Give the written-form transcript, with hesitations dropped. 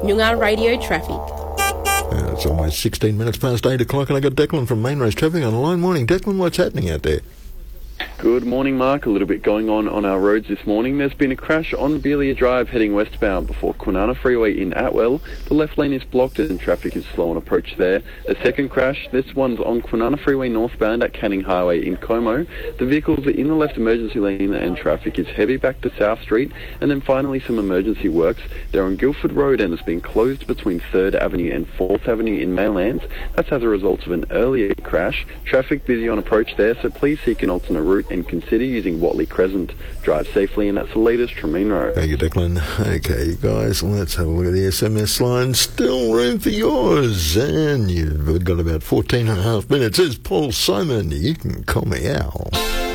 Noongar Radio Traffic. It's almost 16 minutes past 8 o'clock and I got Declan from Main Roads Traffic on the line. Morning, Declan. What's happening out there? Good morning, Mark. A little bit going on our roads this morning. There's been a crash on Belia Drive heading westbound before Kwinana Freeway in Atwell. The left lane is blocked and traffic is slow on approach there. A second crash, this one's on Kwinana Freeway northbound at Canning Highway in Como. The vehicles are in the left emergency lane and traffic is heavy back to South Street. And then finally some emergency works. They're on Guildford Road and it's been closed between 3rd Avenue and 4th Avenue in Maylands. That's as a result of an earlier crash. Traffic busy on approach there, so please seek an alternate route and consider using Watley Crescent. Drive safely, and that's the latest from Main Road. Thank you, Declan. Okay, guys, let's have a look at the SMS line. Still room for yours, and you've got about 14 and a half minutes. It's Paul Simon. You can call me Al.